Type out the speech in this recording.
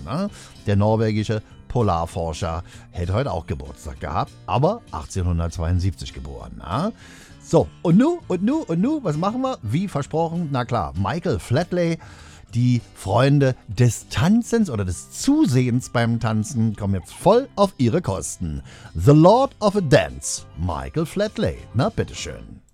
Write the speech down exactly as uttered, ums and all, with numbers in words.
Ne? Der norwegische Polarforscher hätte heute auch Geburtstag gehabt, aber achtzehnhundertzweiundsiebzig geboren. Ne? So, und nu, und nu, und nu, was machen wir? Wie versprochen, na klar, Michael Flatley. Die Freunde des Tanzens oder des Zusehens beim Tanzen kommen jetzt voll auf ihre Kosten. The Lord of a Dance, Michael Flatley. Na, bitteschön.